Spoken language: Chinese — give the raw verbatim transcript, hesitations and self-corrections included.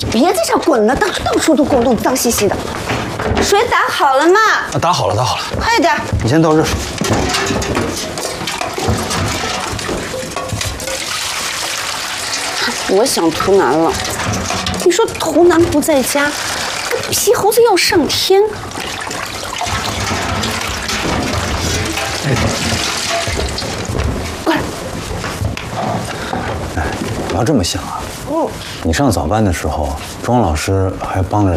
别在这滚了，到到处都滚，弄脏兮兮的。水打好了吗？ 啊，打好了，打好了。 快点！ 你先倒热水。 我想图南了。你说图南不在家，皮猴子要上天。过来。 哎，你要这么想啊。嗯。你上早班的时候，庄老师还帮着